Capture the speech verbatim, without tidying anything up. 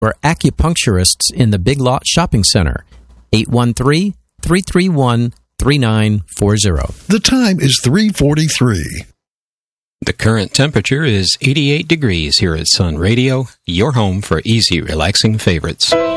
or acupuncturists in the Big Lot Shopping Center. eight one three, three three one, three nine four zero. The time is three forty-three. The current temperature is eighty-eight degrees here at Sun Radio, your home for easy, relaxing favorites.